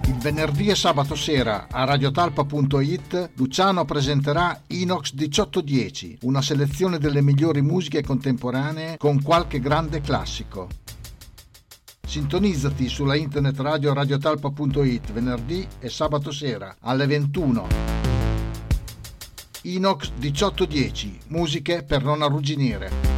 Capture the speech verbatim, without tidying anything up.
Il venerdì e sabato sera a radiotalpa punto it Luciano presenterà Inox diciotto dieci, una selezione delle migliori musiche contemporanee con qualche grande classico. Sintonizzati sulla internet radio radiotalpa punto it venerdì e sabato sera alle ventuno. Inox diciotto dieci, musiche per non arrugginire.